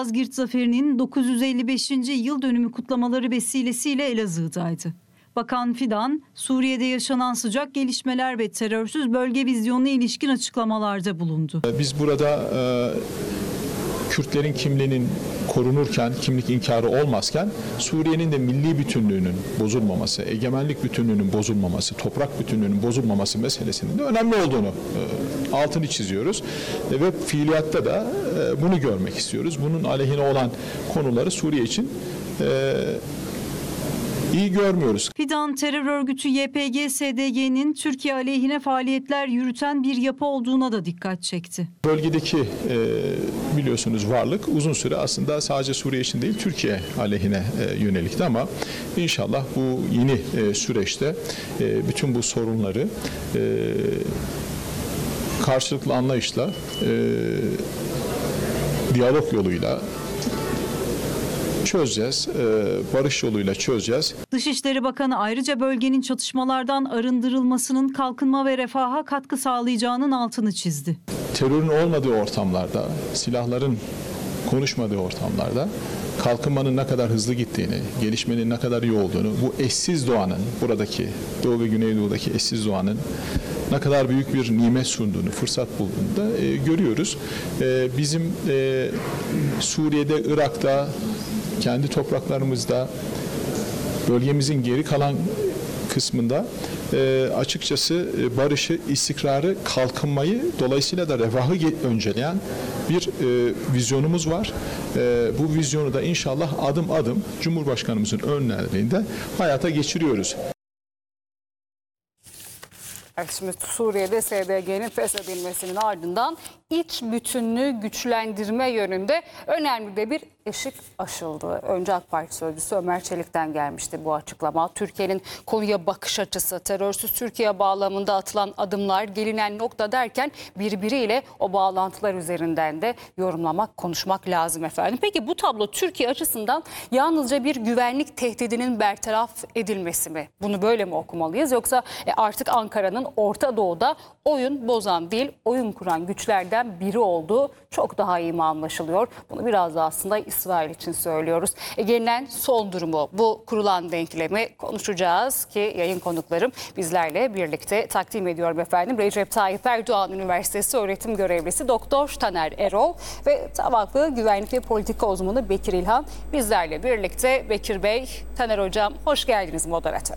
Malazgirt Zaferi'nin 955. yıl dönümü kutlamaları vesilesiyle Elazığ'daydı. Bakan Fidan, Suriye'de yaşanan sıcak gelişmeler ve terörsüz bölge vizyonuna ilişkin açıklamalarda bulundu. Biz burada Kürtlerin kimliğinin korunurken, kimlik inkarı olmazken Suriye'nin de milli bütünlüğünün bozulmaması, egemenlik bütünlüğünün bozulmaması, toprak bütünlüğünün bozulmaması meselesinin de önemli olduğunu altını çiziyoruz. Ve fiiliyatta da bunu görmek istiyoruz. Bunun aleyhine olan konuları Suriye için iyi görmüyoruz. Fidan, terör örgütü YPG-SDG'nin Türkiye aleyhine faaliyetler yürüten bir yapı olduğuna da dikkat çekti. Bölgedeki biliyorsunuz varlık uzun süre aslında sadece Suriye için değil Türkiye aleyhine yönelikti ama inşallah bu yeni süreçte bütün bu sorunları karşılıklı anlayışla, diyalog yoluyla çözeceğiz, barış yoluyla çözeceğiz. Dışişleri Bakanı ayrıca bölgenin çatışmalardan arındırılmasının kalkınma ve refaha katkı sağlayacağının altını çizdi. Terörün olmadığı ortamlarda, silahların konuşmadığı ortamlarda kalkınmanın ne kadar hızlı gittiğini, gelişmenin ne kadar iyi olduğunu, bu eşsiz doğanın, buradaki Doğu ve Güneydoğu'daki eşsiz doğanın ne kadar büyük bir nimet sunduğunu, fırsat bulduğunu da görüyoruz. Bizim Suriye'de, Irak'ta, kendi topraklarımızda, bölgemizin geri kalan kısmında açıkçası barışı, istikrarı, kalkınmayı, dolayısıyla da refahı önceleyen bir vizyonumuz var. Bu vizyonu da inşallah adım adım Cumhurbaşkanımızın önderliğinde hayata geçiriyoruz. Şimdi Suriye'de SDG'nin feshedilmesinin ardından iç bütünlüğü güçlendirme yönünde önemli de bir eşik aşıldı. Önce AK Parti sözcüsü Ömer Çelik'ten gelmişti bu açıklama. Türkiye'nin konuya bakış açısı, terörsüz Türkiye bağlamında atılan adımlar, gelinen nokta derken birbiriyle o bağlantılar üzerinden de yorumlamak, konuşmak lazım efendim. Peki bu tablo Türkiye açısından yalnızca bir güvenlik tehdidinin bertaraf edilmesi mi? Bunu böyle mi okumalıyız? Yoksa artık Ankara'nın Orta Doğu'da oyun bozan değil, oyun kuran güçlerden biri olduğu çok daha iyi mi anlaşılıyor? Bunu biraz da aslında İsrail için söylüyoruz. Gelinen son durumu, bu kurulan denklemi konuşacağız ki yayın konuklarım bizlerle birlikte takdim ediyorum efendim. Recep Tayyip Erdoğan Üniversitesi öğretim görevlisi Doktor Taner Erol ve Tabaklı Güvenlik ve Politika uzmanı Bekir İlhan bizlerle birlikte. Bekir Bey, Taner Hocam hoş geldiniz moderatöre.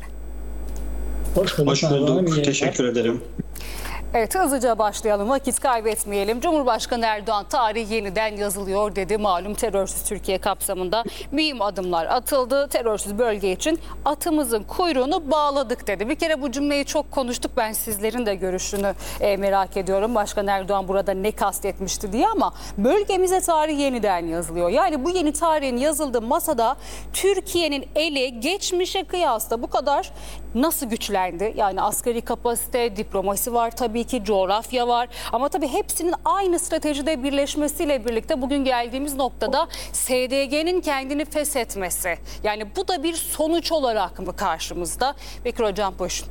Hoş bulduk. Teşekkür ederim. Evet, hızlıca başlayalım, vakit kaybetmeyelim. Cumhurbaşkanı Erdoğan tarih yeniden yazılıyor dedi. Malum terörsüz Türkiye kapsamında mühim adımlar atıldı. Terörsüz bölge için atımızın kuyruğunu bağladık dedi. Bir kere bu cümleyi çok konuştuk. Ben sizlerin de görüşünü merak ediyorum. Başkan Erdoğan burada ne kastetmişti diye ama bölgemize tarih yeniden yazılıyor. Yani bu yeni tarihin yazıldığı masada Türkiye'nin eli geçmişe kıyasla bu kadar nasıl güçlendi? Yani asgari kapasite, diplomasi var tabii ki, coğrafya var ama tabii hepsinin aynı stratejide birleşmesiyle birlikte bugün geldiğimiz noktada SDG'nin kendini feshetmesi. Yani bu da bir sonuç olarak mı karşımızda? Bekir Hocam buyurun.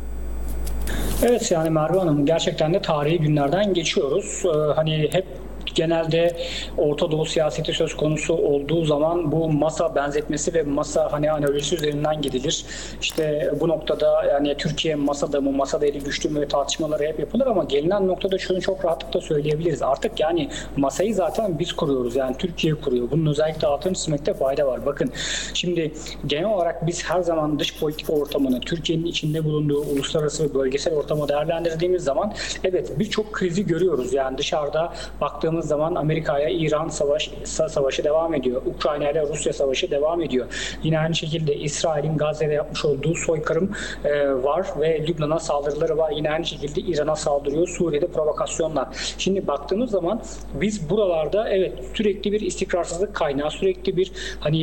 Evet yani Merve Hanım gerçekten de tarihi günlerden geçiyoruz. Hani hep genelde Orta Doğu siyaseti söz konusu olduğu zaman bu masa benzetmesi ve masa analojisi üzerinden gidilir. İşte bu noktada yani Türkiye masada mı, masada eli güçlü mü tartışmaları hep yapılır ama gelinen noktada şunu çok rahatlıkla söyleyebiliriz. Artık yani masayı zaten biz kuruyoruz. Yani Türkiye kuruyor. Bunun özellikle altını çizmekte fayda var. Bakın şimdi genel olarak biz her zaman dış politika ortamını, Türkiye'nin içinde bulunduğu uluslararası ve bölgesel ortamı değerlendirdiğimiz zaman evet birçok krizi görüyoruz. Yani dışarıda baktığımız zaman Amerika'ya İran savaşı devam ediyor. Ukrayna ile Rusya savaşı devam ediyor. Yine aynı şekilde İsrail'in Gazze'de yapmış olduğu soykırım var ve Lübnan'a saldırıları var. Yine aynı şekilde İran'a saldırıyor. Suriye'de provokasyonlar. Şimdi baktığımız zaman biz buralarda evet sürekli bir istikrarsızlık kaynağı, sürekli bir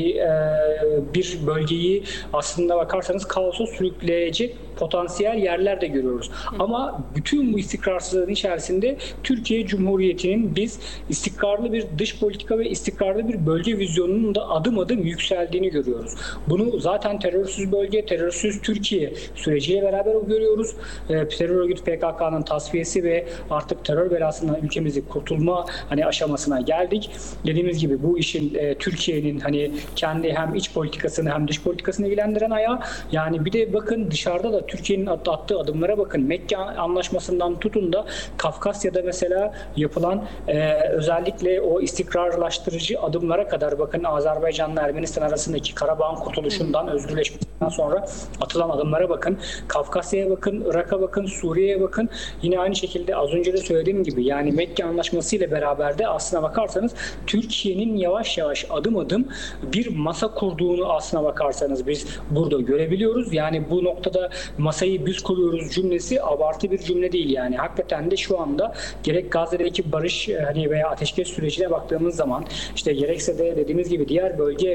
bir bölgeyi aslında bakarsanız kaosa sürükleyecek potansiyel yerler de görüyoruz. Ama bütün bu istikrarsızlığın içerisinde Türkiye Cumhuriyeti'nin biz istikrarlı bir dış politika ve istikrarlı bir bölge vizyonunun da adım adım yükseldiğini görüyoruz. Bunu zaten terörsüz bölge, terörsüz Türkiye süreciyle beraber görüyoruz. Terör örgütü PKK'nın tasfiyesi ve artık terör belasından ülkemizi kurtulma aşamasına geldik. Dediğimiz gibi bu işin Türkiye'nin kendi hem iç politikasını hem dış politikasını ilgilendiren ayağı. Yani bir de bakın dışarıda da Türkiye'nin attığı adımlara bakın. Mekke Anlaşması'ndan tutun da Kafkasya'da mesela yapılan özellikle o istikrarlaştırıcı adımlara kadar bakın Azerbaycan'la Ermenistan arasındaki Karabağ'ın kurtuluşundan, özgürleşmesinden sonra atılan adımlara bakın. Kafkasya'ya bakın, Irak'a bakın, Suriye'ye bakın. Yine aynı şekilde az önce de söylediğim gibi yani Mekke Anlaşması ile beraber de aslına bakarsanız Türkiye'nin yavaş yavaş adım adım bir masa kurduğunu aslına bakarsanız biz burada görebiliyoruz. Yani bu noktada masayı biz kuruyoruz cümlesi abartı bir cümle değil yani. Hakikaten de şu anda gerek Gazze'deki barış veya ateşkes sürecine baktığımız zaman işte gerekse de dediğimiz gibi diğer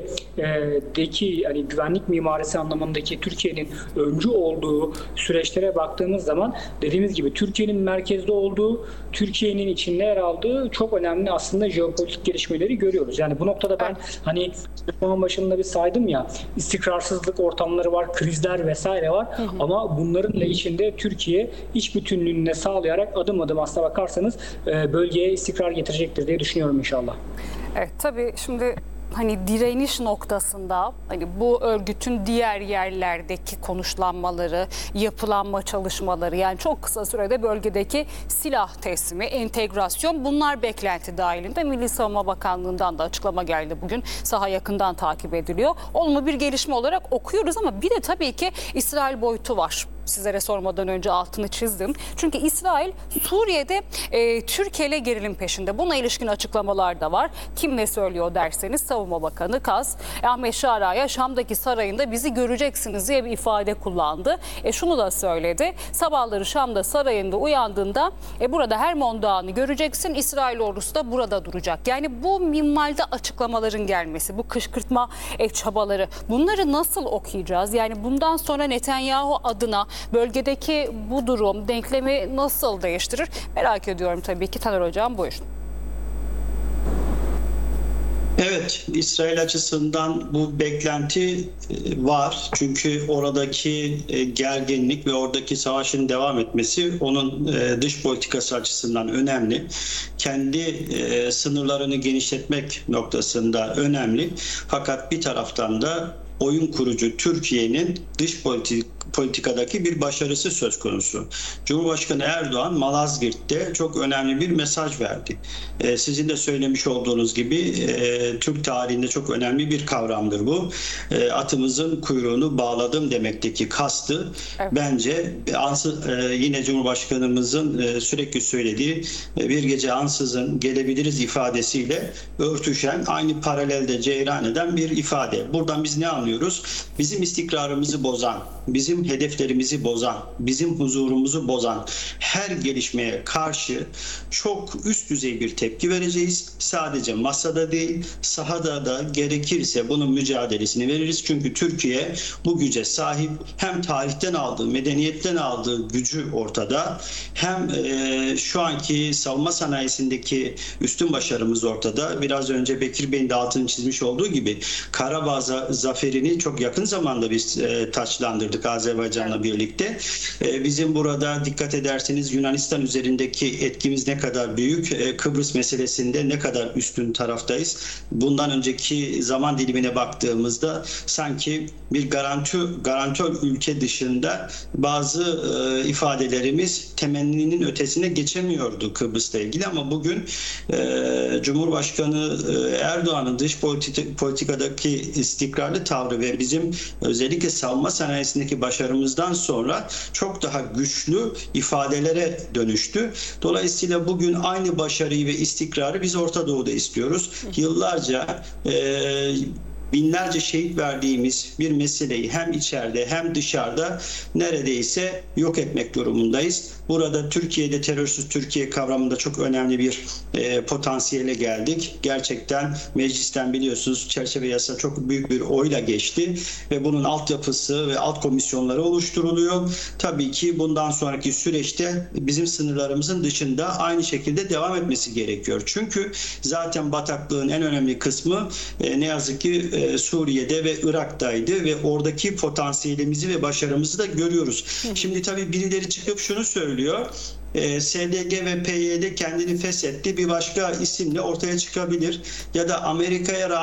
bölgedeki güvenlik mimarisi anlamındaki Türkiye'nin öncü olduğu süreçlere baktığımız zaman dediğimiz gibi Türkiye'nin merkezde olduğu, Türkiye'nin içinde yer aldığı çok önemli aslında jeopolitik gelişmeleri görüyoruz. Yani bu noktada ben konuşmanın başında bir saydım ya, istikrarsızlık ortamları var, krizler vesaire var ama bunların da içinde Türkiye iç bütünlüğünü sağlayarak adım adım aslına bakarsanız bölgeye istikrar getirecektir diye düşünüyorum inşallah. Evet tabii şimdi direniş noktasında bu örgütün diğer yerlerdeki konuşlanmaları, yapılanma çalışmaları yani çok kısa sürede bölgedeki silah teslimi, entegrasyon bunlar beklenti dahilinde. Milli Savunma Bakanlığı'ndan da açıklama geldi bugün. Saha yakından takip ediliyor. Olumlu bir gelişme olarak okuyoruz ama bir de tabii ki İsrail boyutu var. Sizlere sormadan önce altını çizdim. Çünkü İsrail Suriye'de Türkiye ile gerilim peşinde. Buna ilişkin açıklamalar da var. Kim ne söylüyor derseniz Savunma Bakanı Kaz, Ahmet Şara'ya Şam'daki sarayında bizi göreceksiniz diye bir ifade kullandı. Şunu da söyledi. Sabahları Şam'da sarayında uyandığında burada Hermon Dağı'nı göreceksin. İsrail ordusu da burada duracak. Yani bu minvalde açıklamaların gelmesi, bu kışkırtma çabaları bunları nasıl okuyacağız? Yani bundan sonra Netanyahu adına bölgedeki bu durum denklemi nasıl değiştirir? Merak ediyorum tabii ki. Taner Hocam buyurun. Evet, İsrail açısından bu beklenti var. Çünkü oradaki gerginlik ve oradaki savaşın devam etmesi onun dış politikası açısından önemli. Kendi sınırlarını genişletmek noktasında önemli. Fakat bir taraftan da oyun kurucu Türkiye'nin dış politikadaki bir başarısı söz konusu. Cumhurbaşkanı Erdoğan Malazgirt'te çok önemli bir mesaj verdi. Sizin de söylemiş olduğunuz gibi Türk tarihinde çok önemli bir kavramdır bu. Atımızın kuyruğunu bağladım demekteki kastı bence yine Cumhurbaşkanımızın sürekli söylediği bir gece ansızın gelebiliriz ifadesiyle örtüşen, aynı paralelde cereyan eden bir ifade. Buradan biz ne anlıyoruz? Bizim istikrarımızı bozan, bizim hedeflerimizi bozan, bizim huzurumuzu bozan her gelişmeye karşı çok üst düzey bir tepki vereceğiz. Sadece masada değil, sahada da gerekirse bunun mücadelesini veririz. Çünkü Türkiye bu güce sahip. Hem tarihten aldığı, medeniyetten aldığı gücü ortada. Hem şu anki savunma sanayisindeki üstün başarımız ortada. Biraz önce Bekir Bey'in de altını çizmiş olduğu gibi Karabağ zaferini çok yakın zamanda biz taçlandırdık Azerbaycan'la birlikte. Bizim burada dikkat ederseniz Yunanistan üzerindeki etkimiz ne kadar büyük, Kıbrıs meselesinde ne kadar üstün taraftayız. Bundan önceki zaman dilimine baktığımızda sanki bir garantör ülke dışında bazı ifadelerimiz temenninin ötesine geçemiyordu Kıbrıs'la ilgili ama bugün Cumhurbaşkanı Erdoğan'ın dış politikadaki istikrarlı tavrı ve bizim özellikle savunma sanayisindeki başarımızdan sonra çok daha güçlü ifadelere dönüştü. Dolayısıyla bugün aynı başarıyı ve istikrarı biz Orta Doğu'da istiyoruz. Yıllarca binlerce şehit verdiğimiz bir meseleyi hem içeride hem dışarıda neredeyse yok etmek durumundayız. Burada Türkiye'de terörsüz Türkiye kavramında çok önemli bir potansiyele geldik. Gerçekten meclisten biliyorsunuz çerçeve yasa çok büyük bir oyla geçti ve bunun altyapısı ve alt komisyonları oluşturuluyor. Tabii ki bundan sonraki süreçte bizim sınırlarımızın dışında aynı şekilde devam etmesi gerekiyor. Çünkü zaten bataklığın en önemli kısmı ne yazık ki Suriye'de ve Irak'taydı ve oradaki potansiyelimizi ve başarımızı da görüyoruz. Şimdi tabii birileri çıkıp şunu söylüyor. SDG ve PYD kendini feshetti, bir başka isimle ortaya çıkabilir ya da Amerika'ya rağmen